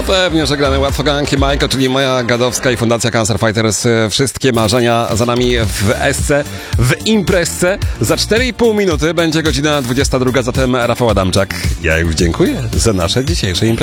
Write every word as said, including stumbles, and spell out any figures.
pewnie, że gramy łatwo ganki Majka, czyli moja gadowska i Fundacja Cancer Fighters. Wszystkie marzenia za nami w esce, w imprezce. Za cztery i pół minuty będzie godzina dwudziesta druga, zatem Rafał Adamczak. Ja już dziękuję za nasze dzisiejsze imprezy.